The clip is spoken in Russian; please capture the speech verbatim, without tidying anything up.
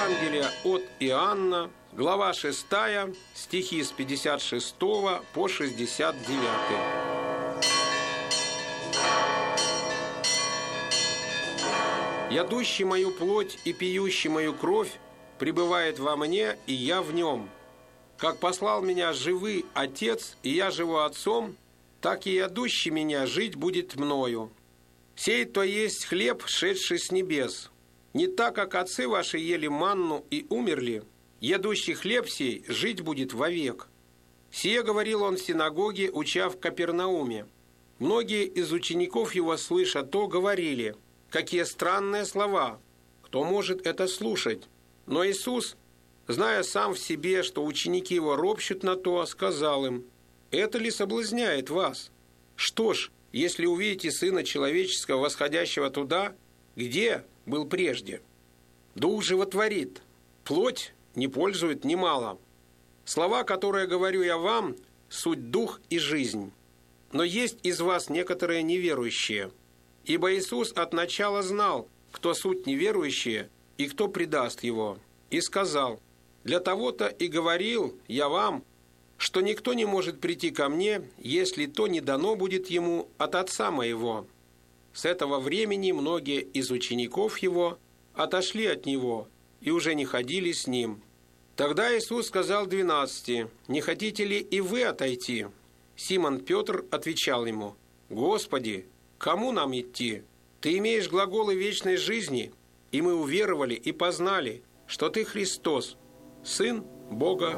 Евангелия от Иоанна, глава шестая, стихи с пятьдесят шестого по шестьдесят девятый. «Ядущий мою плоть и пьющий мою кровь пребывает во мне, и я в нем. Как послал меня живый Отец, и я живу Отцом, так и ядущий меня жить будет мною. Сей то есть хлеб, шедший с небес. Не так, как отцы ваши ели манну и умерли, ядущий хлеб сей жить будет вовек». Сие говорил он в синагоге, уча в Капернауме. Многие из учеников его, слыша то, говорили: «Какие странные слова! Кто может это слушать?» Но Иисус, зная сам в себе, что ученики его ропщут на то, сказал им: «Это ли соблазняет вас? Что ж, если увидите Сына Человеческого, восходящего туда, где был прежде? Дух животворит, плоть не пользует немало. Слова, которые говорю я вам, суть дух и жизнь. Но есть из вас некоторые неверующие». Ибо Иисус от начала знал, кто суть неверующие и кто предаст его, и сказал: «Для того-то и говорил я вам, что никто не может прийти ко мне, если то не дано будет ему от Отца моего». С этого времени многие из учеников его отошли от него и уже не ходили с ним. Тогда Иисус сказал двенадцати: «Не хотите ли и вы отойти?» Симон Петр отвечал ему: «Господи, кому нам идти? Ты имеешь глаголы вечной жизни, и мы уверовали и познали, что Ты Христос, Сын Бога